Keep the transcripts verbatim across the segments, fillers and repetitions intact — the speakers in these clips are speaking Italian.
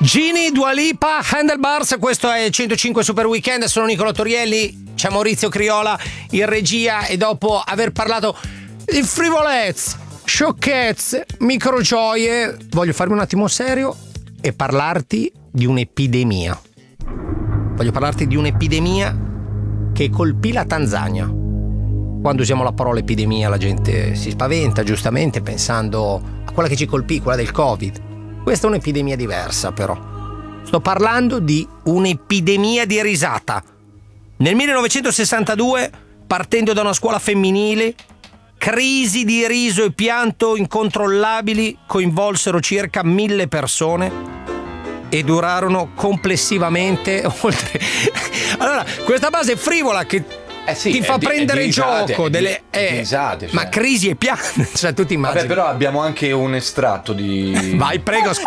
Gini, Dua Lipa, Handlebars, questo è centocinque Super Weekend, sono Nicolò Torielli, c'è Maurizio Criolla in regia e dopo aver parlato di frivolezze, sciocchezze, microgioie, voglio farmi un attimo serio e parlarti di un'epidemia. Voglio parlarti di un'epidemia che colpì la Tanzania. Quando usiamo la parola epidemia la gente si spaventa, giustamente, pensando a quella che ci colpì, quella del Covid. Questa è un'epidemia diversa, però. Sto parlando di un'epidemia di risata. Nel millenovecentosessantadue, partendo da una scuola femminile, crisi di riso e pianto incontrollabili coinvolsero circa mille persone e durarono complessivamente oltre... Allora, questa base frivola che Eh sì, ti fa di, prendere di risate, gioco delle di, eh, di risate, cioè. Ma crisi e pianto, cioè tu ti immagini. Vabbè, però abbiamo anche un estratto di vai, prego. eh,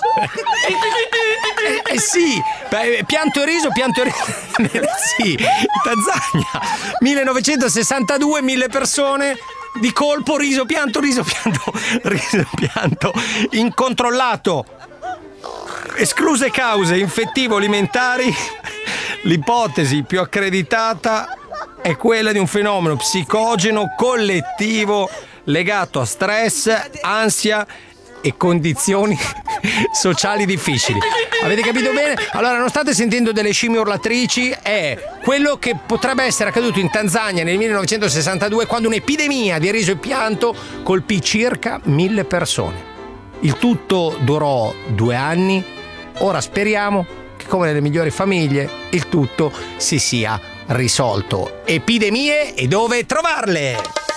eh sì, beh, pianto e riso, pianto e riso. Sì, Tanzania, millenovecentosessantadue, mille persone di colpo, riso, pianto, riso, pianto, riso, pianto, incontrollato. Escluse cause infettivo-alimentari, l'ipotesi più accreditata è quella di un fenomeno psicogeno collettivo legato a stress, ansia e condizioni sociali difficili. Avete capito bene? Allora, non state sentendo delle scimmie urlatrici, è quello che potrebbe essere accaduto in Tanzania nel millenovecentosessantadue, quando un'epidemia di riso e pianto colpì circa mille persone. Il tutto durò due anni. Ora speriamo che, come nelle migliori famiglie, il tutto si sia risolto. Epidemie e dove trovarle?